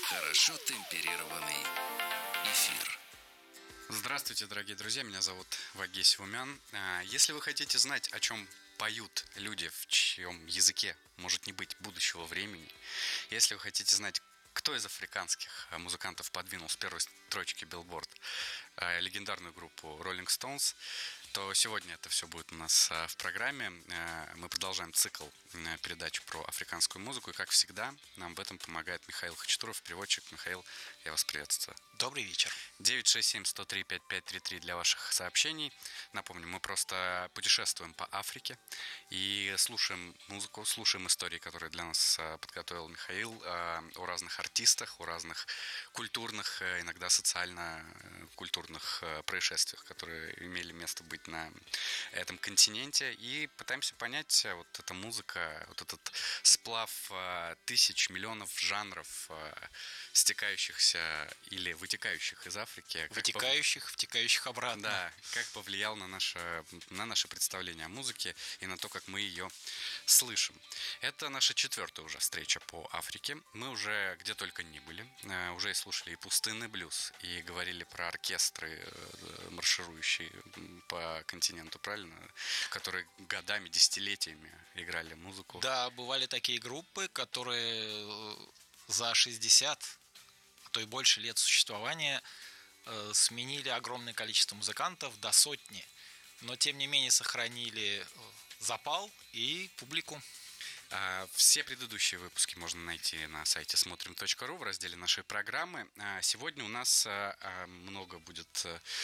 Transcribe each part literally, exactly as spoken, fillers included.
Хорошо темперированный эфир. Здравствуйте, дорогие друзья, меня зовут Вагей Умян. Если вы хотите знать, о чем поют люди, в чьем языке может не быть будущего времени, если вы хотите знать, кто из африканских музыкантов подвинул с первой строчки Billboard легендарную группу Rolling Stones, то сегодня это все будет у нас в программе. Мы продолжаем цикл передач про африканскую музыку, и, как всегда, нам в этом помогает Михаил Хачатуров, переводчик. Михаил, я вас приветствую. Добрый вечер. девять шесть семь сто три пятьдесят пять тридцать три для ваших сообщений. Напомню, мы просто путешествуем по Африке и слушаем музыку, слушаем истории, которые для нас подготовил Михаил, о разных артистах, о разных культурных, иногда социально-культурных происшествиях, которые имели место быть на этом континенте, и пытаемся понять, вот эта музыка, вот этот сплав тысяч, миллионов жанров, стекающихся или вытекающих из Африки. Вытекающих, пов... втекающих обратно. Да, как повлиял на наше, на наше представление о музыке и на то, как мы ее слышим. Это наша четвертая уже встреча по Африке. Мы уже где только не были. Уже и слушали и пустынный блюз, и говорили про оркестры, марширующие по континенту, правильно? Которые годами, десятилетиями играли музыку. Да, бывали такие группы, которые за шестьдесят, а то и больше лет существования э, сменили огромное количество музыкантов до сотни, но тем не менее сохранили запал и публику. Все предыдущие выпуски можно найти на сайте смотрим точка ру в разделе нашей программы. Сегодня у нас много будет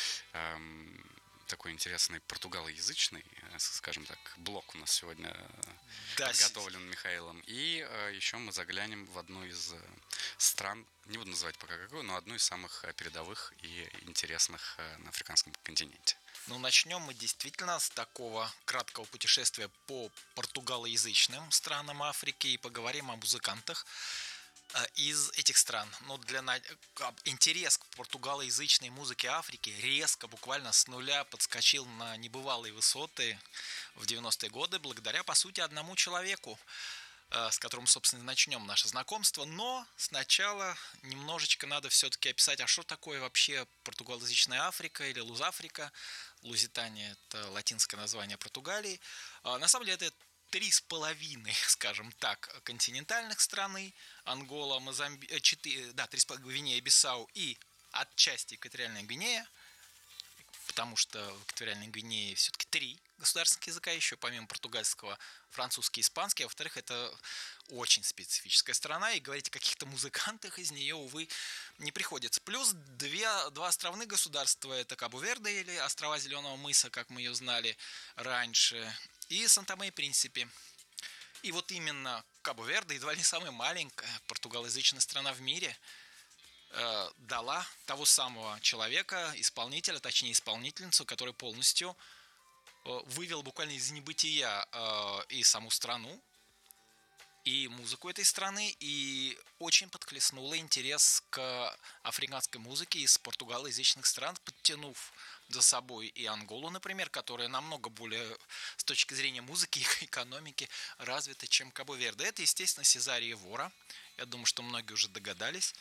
такой интересный португалоязычный, скажем так, блок у нас сегодня да, подготовлен с... Михаилом. И э, еще мы заглянем в одну из стран, не буду называть пока какую, но одну из самых передовых и интересных э, на африканском континенте. Ну, начнем мы действительно с такого краткого путешествия по португалоязычным странам Африки и поговорим о музыкантах из этих стран. Но для интерес к португалоязычной музыке Африки резко, буквально с нуля подскочил на небывалые высоты в девяностые годы благодаря, по сути, одному человеку, с которым, собственно, начнем наше знакомство. Но сначала немножечко надо все-таки описать, а что такое вообще португалоязычная Африка или Луз-Африка. Лузитания – это латинское название Португалии. На самом деле это три с половиной, скажем так, континентальных страны: Ангола, Мозамбик, четыре, да, три с половиной, Гвинея, Бисау и отчасти Экваториальная Гвинея, потому что в Экваториальной Гвинее все-таки три государственных языка еще, помимо португальского, французский и испанский, а во-вторых, это очень специфическая страна, и говорить о каких-то музыкантах из нее, увы, не приходится. Плюс две, два островных государства, это Кабо-Верде или острова Зеленого мыса, как мы ее знали раньше, и Санта-Ме и Принсипи. И вот именно Кабо-Верде, едва ли не самая маленькая португалоязычная страна в мире, э, дала того самого человека, исполнителя, точнее исполнительницу, который полностью э, вывел буквально из небытия э, и саму страну, и музыку этой страны, и очень подхлестнула интерес к африканской музыке из португалоязычных стран, подтянув за собой и Анголу, например, которая намного более с точки зрения музыки и экономики развита, чем Кабо-Верде. Это, естественно, Сезари Эвора. Я думаю, что многие уже догадались.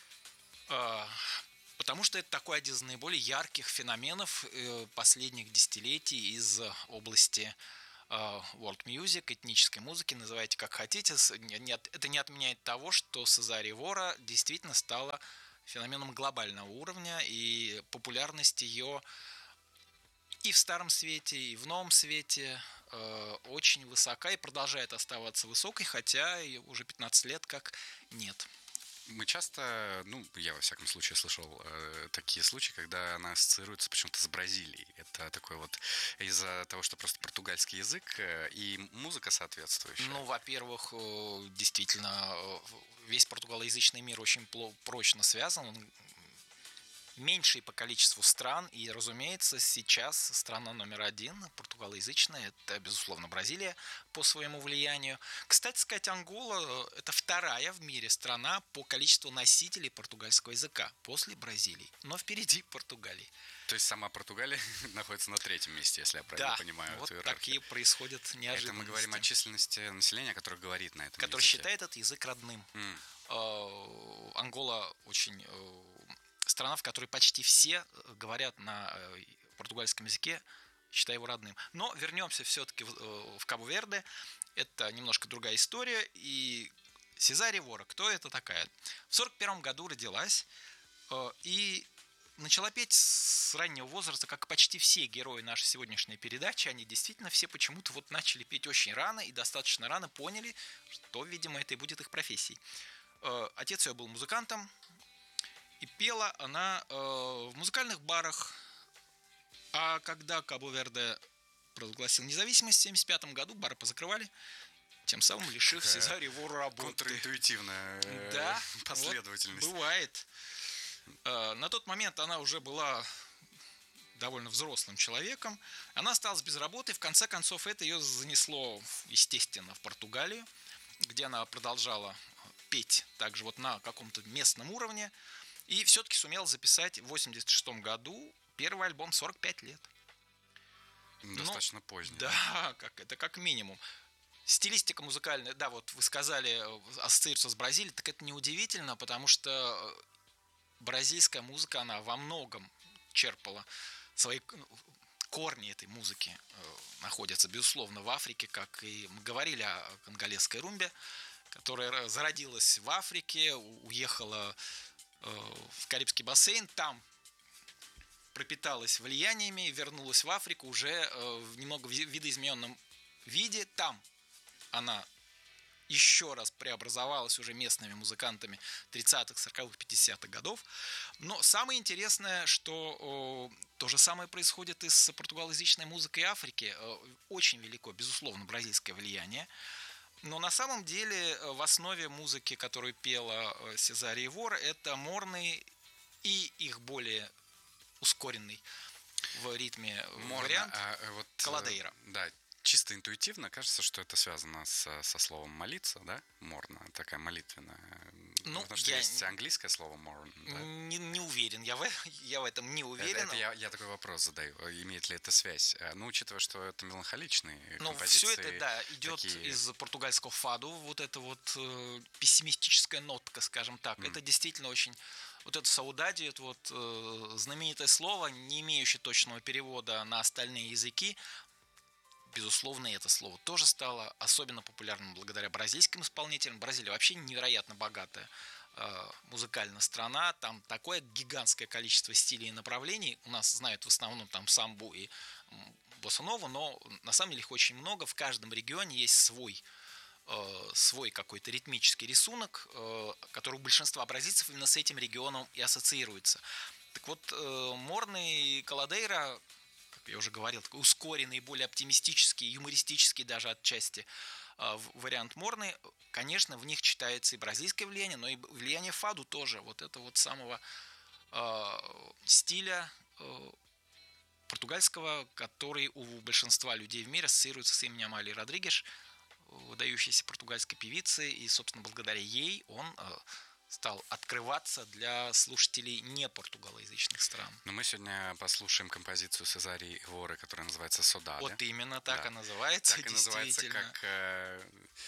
Потому что это такой один из наиболее ярких феноменов последних десятилетий из области world music, этнической музыки, называйте как хотите. Это не отменяет того, что Сезари Эвора действительно стала феноменом глобального уровня, и популярность ее и в Старом Свете, и в Новом Свете э, очень высока и продолжает оставаться высокой, хотя уже пятнадцать лет как нет. Мы часто, ну, я во всяком случае слышал э, такие случаи, когда она ассоциируется почему-то с Бразилией. Это такой вот из-за того, что просто португальский язык э, и музыка соответствующая. Ну, во-первых, э, действительно, э, весь португалоязычный мир очень пло- прочно связан. Он меньшей по количеству стран. И, разумеется, сейчас страна номер один, португалоязычная, это, безусловно, Бразилия по своему влиянию. Кстати сказать, Ангола – это вторая в мире страна по количеству носителей португальского языка после Бразилии. Но впереди Португалии. То есть сама Португалия находится на третьем месте, если я правильно да, понимаю вот эту иерархию. такие происходят неожиданности. Это мы говорим о численности населения, которое говорит на этом который языке. считает этот язык родным. Mm. Ангола очень страна, в которой почти все говорят на португальском языке, считая его родным. Но вернемся все-таки в, в Кабо-Верде. Это немножко другая история. И Сезари Вора, кто это такая? В сорок первом году родилась и начала петь с раннего возраста, как почти все герои нашей сегодняшней передачи. Они действительно все почему-то вот начали петь очень рано и достаточно рано поняли, что, видимо, это и будет их профессией. Отец ее был музыкантом, и пела она в музыкальных барах. А когда Кабо-Верде провозгласил независимость в семьдесят пятом году, бары позакрывали, тем самым лишив Какая Сезари Вору работы. Контринтуитивная да, последовательность. Вот, бывает. На тот момент она уже была довольно взрослым человеком. Она осталась без работы. В конце концов, это ее занесло, естественно, в Португалию, где она продолжала петь также вот на каком-то местном уровне. И все-таки сумела записать в восемьдесят шестом году первый альбом сорок пять лет. Достаточно ну, поздний. Да, как, это как минимум. Стилистика музыкальная, да, вот вы сказали, ассоциируется с Бразилией, так это неудивительно, потому что бразильская музыка, она во многом черпала свои корни этой музыки, находятся, безусловно, в Африке, как и мы говорили о конголезской румбе, которая зародилась в Африке, уехала в Карибский бассейн, там пропиталась влияниями, вернулась в Африку уже в немного видоизмененном виде. Там она еще раз преобразовалась уже местными музыкантами тридцатых, сороковых, пятидесятых годов. Но самое интересное, что о, то же самое происходит и с португалоязычной музыкой Африки. Очень велико, безусловно, бразильское влияние. Но на самом деле в основе музыки, которую пела Сезари Вора, это морный и их более ускоренный в ритме Морна, вариант а, вот, Каладейра. Да, чисто интуитивно кажется, что это связано с, со словом молиться, да? Морна, такая молитвенная. Ну, потому что я есть английское слово mourn, да? Не, не уверен, я в, я в этом не уверен. Это, это я, я такой вопрос задаю, имеет ли это связь? Ну, учитывая, что это меланхоличные ну, композиции. Ну, все это, да, идет такие... из португальского фаду, вот эта вот э, пессимистическая нотка, скажем так. Mm. Это действительно очень... Вот это саудади, это вот э, знаменитое слово, не имеющее точного перевода на остальные языки. Безусловно, это слово тоже стало особенно популярным благодаря бразильским исполнителям. Бразилия вообще невероятно богатая э, музыкальная страна. Там такое гигантское количество стилей и направлений. У нас знают в основном там самбу и боссанову, но на самом деле их очень много. В каждом регионе есть свой, э, свой какой-то ритмический рисунок, э, который у большинства бразильцев именно с этим регионом и ассоциируется. Так вот, э, Морна и Каладейра, я уже говорил, такой ускоренный, более оптимистический, юмористический даже отчасти э, вариант Морны. Конечно, в них читается и бразильское влияние, но и влияние фаду тоже. Вот это вот самого э, стиля э, португальского, который у большинства людей в мире ассоциируется с именем Али Родригеш, выдающейся португальской певицы. И, собственно, благодаря ей он... Э, стал открываться для слушателей не португалоязычных стран. Но мы сегодня послушаем композицию Сезари Воры, которая называется «Содада». Вот именно так да. и называется. Так и называется, как э,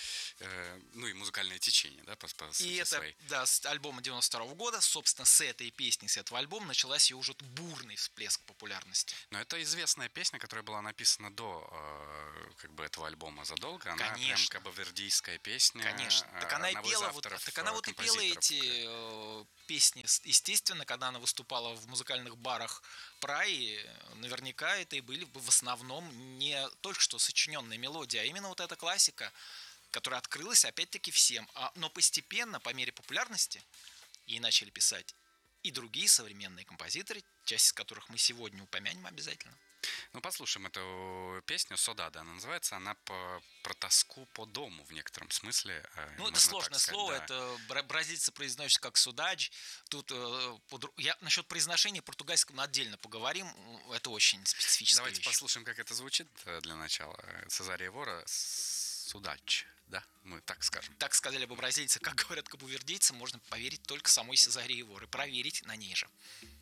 э, ну и музыкальное течение, да, по, по И это, своей. да, с альбома девяносто второго года, собственно, с этой песни, с этого альбома началась ее уже бурный всплеск популярности. Но это известная песня, которая была написана до э, как бы этого альбома задолго. Она Конечно. прям кабовердийская песня. Конечно. Так она и пела, вот, так она вот и пела эти э, песни. Естественно, когда она выступала в музыкальных барах Праи, наверняка это и были в основном не только что сочиненные мелодии, а именно вот эта классика, которая открылась опять-таки всем. А, но постепенно, по мере популярности, ей начали писать и другие современные композиторы, часть из которых мы сегодня упомянем обязательно. Ну, послушаем эту песню «Содада». Она называется, она по, про тоску по дому в некотором смысле. Ну, можно это сложное сказать, слово, да. это бра- бразильцы произносят как «судач». Тут э, подруг- я насчет произношения португальского отдельно поговорим, это очень специфическая Давайте вещь. послушаем, как это звучит для начала. Цезария Вора «Судач», да? Мы так скажем. Так сказали бы бразильцы, как говорят кабувердейцы, можно поверить только самой Сезарии Воры, проверить на ней же.